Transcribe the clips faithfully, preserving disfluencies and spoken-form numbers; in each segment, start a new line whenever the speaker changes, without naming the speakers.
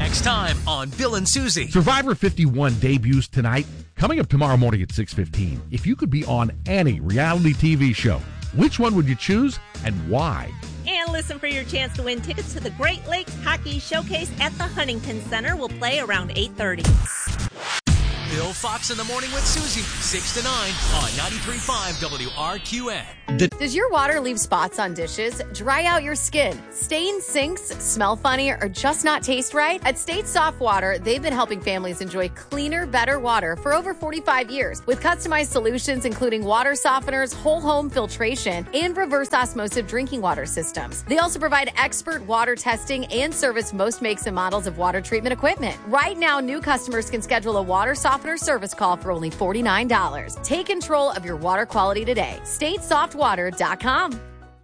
Next time on Bill and Susie.
Survivor fifty-one debuts tonight. Coming up tomorrow morning at six fifteen. If you could be on any reality T V show, which one would you choose and why?
And listen for your chance to win tickets to the Great Lakes Hockey Showcase at the Huntington Center. Will play around eight thirty.
Bill Fox in the Morning with Susie, six to nine on ninety-three point five W R Q N.
Does your water leave spots on dishes, dry out your skin, stain sinks, smell funny, or just not taste right? At State Soft Water, they've been helping families enjoy cleaner, better water for over forty-five years with customized solutions including water softeners, whole home filtration, and reverse osmosis drinking water systems. They also provide expert water testing and service most makes and models of water treatment equipment. Right now, new customers can schedule a water softener service call for only forty-nine dollars. Take control of your water quality today. state soft water dot com.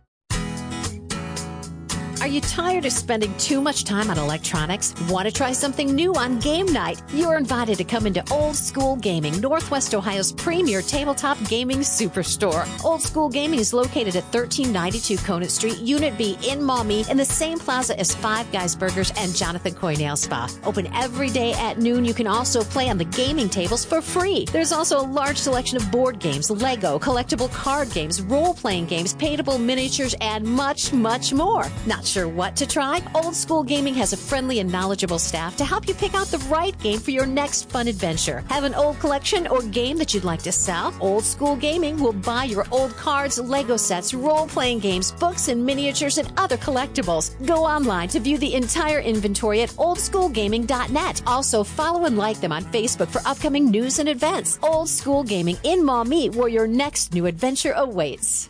Are you tired of spending too much time on electronics? Want to try something new on game night? You're invited to come into Old School Gaming, Northwest Ohio's premier tabletop gaming superstore. Old School Gaming is located at thirteen ninety-two Conant Street, Unit B in Maumee, in the same plaza as Five Guys Burgers and Jonathan Coy Nail Spa. Open every day at noon. You can also play on the gaming tables for free. There's also a large selection of board games, Lego, collectible card games, role-playing games, paintable miniatures, and much, much more. Not sure what to try? Old School Gaming has a friendly and knowledgeable staff to help you pick out the right game for your next fun adventure. Have an old collection or game that you'd like to sell? Old School Gaming will buy your old cards, Lego sets, role-playing games, books, and miniatures, and other collectibles. Go online to view the entire inventory at old school gaming dot net. Also, follow and like them on Facebook for upcoming news and events. Old School Gaming in Maumee, where your next new adventure awaits.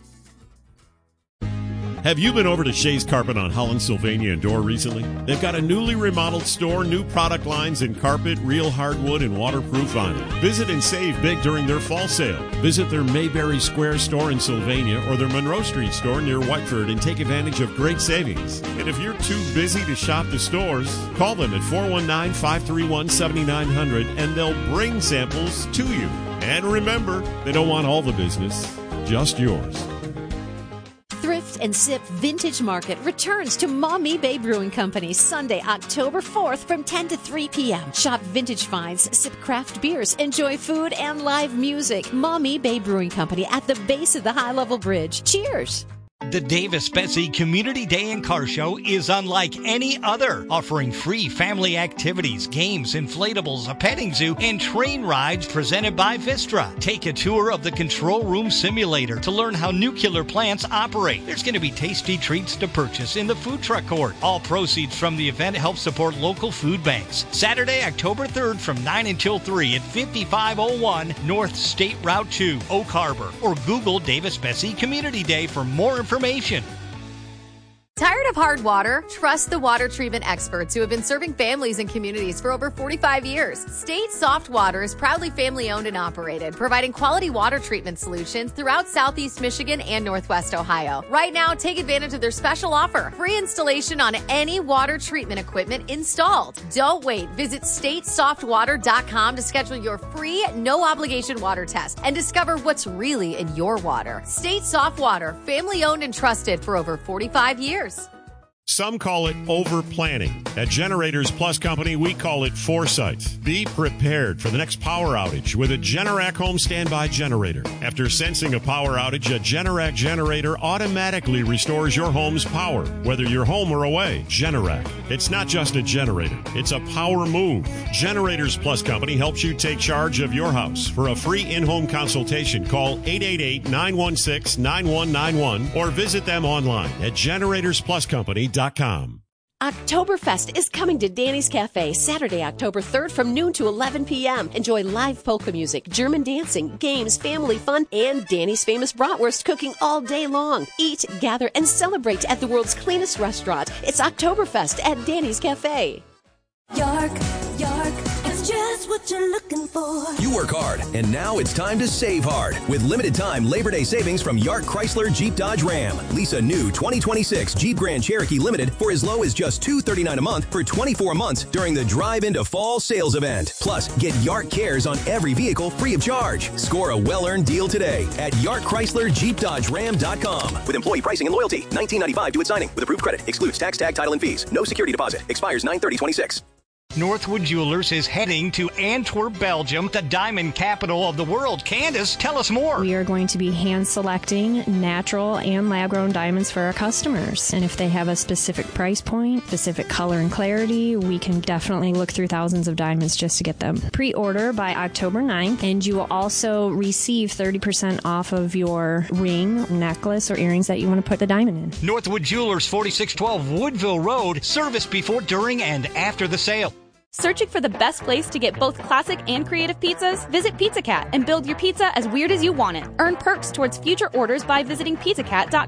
Have you been over to Shays Carpet on Holland, Sylvania and Door recently? They've got a newly remodeled store, new product lines in carpet, real hardwood, and waterproof vinyl. Visit and save big during their fall sale. Visit their Mayberry Square store in Sylvania or their Monroe Street store near Whiteford and take advantage of great savings. And if you're too busy to shop the stores, call them at four one nine, five three one, seven nine zero zero and they'll bring samples to you. And remember, they don't want all the business, just yours.
Thrift and Sip Vintage Market returns to Maumee Bay Brewing Company Sunday, October fourth from ten to three p.m. Shop vintage finds, sip craft beers, enjoy food and live music. Maumee Bay Brewing Company at the base of the high-level bridge. Cheers!
The Davis-Betsy Community Day and Car Show is unlike any other, offering free family activities, games, inflatables, a petting zoo, and train rides presented by Vistra. Take a tour of the control room simulator to learn how nuclear plants operate. There's going to be tasty treats to purchase in the food truck court. All proceeds from the event help support local food banks. Saturday, October third from nine until three at fifty-five oh one North State Route two, Oak Harbor, or Google Davis-Betsy Community Day for more information. Information.
Tired of hard water? Trust the water treatment experts who have been serving families and communities for over forty-five years. State Soft Water is proudly family-owned and operated, providing quality water treatment solutions throughout Southeast Michigan and Northwest Ohio. Right now, take advantage of their special offer. Free installation on any water treatment equipment installed. Don't wait. Visit state soft water dot com to schedule your free, no-obligation water test and discover what's really in your water. State Soft Water, family-owned and trusted for over forty-five years.
Some call it over-planning. At Generators Plus Company, we call it foresight. Be prepared for the next power outage with a Generac home standby generator. After sensing a power outage, a Generac generator automatically restores your home's power, whether you're home or away. Generac. It's not just a generator. It's a power move. Generators Plus Company helps you take charge of your house. For a free in-home consultation, call eight eight eight, nine one six, nine one nine one or visit them online at generators plus company dot com.
Oktoberfest is coming to Danny's Cafe Saturday, October third from noon to eleven p.m. Enjoy live polka music, German dancing, games, family fun, and Danny's famous bratwurst cooking all day long. Eat, gather, and celebrate at the world's cleanest restaurant. It's Oktoberfest at Danny's Cafe.
York, York, it's just what you're looking for.
You work hard, and now it's time to save hard with limited time Labor Day savings from Yark Chrysler Jeep Dodge Ram. Lease a new twenty twenty-six Jeep Grand Cherokee Limited for as low as just two hundred thirty-nine dollars a month for twenty-four months during the Drive into Fall sales event. Plus, get Yark Cares on every vehicle free of charge. Score a well-earned deal today at Yark Chrysler Jeep Dodge Ram dot com. With employee pricing and loyalty, nineteen ninety-five due at signing. With approved credit, excludes tax, tag, title, and fees. No security deposit. Expires nine thirty twenty-six.
Northwood Jewelers is heading to Antwerp, Belgium, the diamond capital of the world. Candace, tell us more.
We are going to be hand selecting natural and lab-grown diamonds for our customers. And if they have a specific price point, specific color and clarity, we can definitely look through thousands of diamonds just to get them. Pre-order by October ninth, and you will also receive thirty percent off of your ring, necklace, or earrings that you want to put the diamond in.
Northwood Jewelers, forty-six twelve Woodville Road. Service before, during, and after the sale.
Searching for the best place to get both classic and creative pizzas? Visit Pizza Cat and build your pizza as weird as you want it. Earn perks towards future orders by visiting pizza cat dot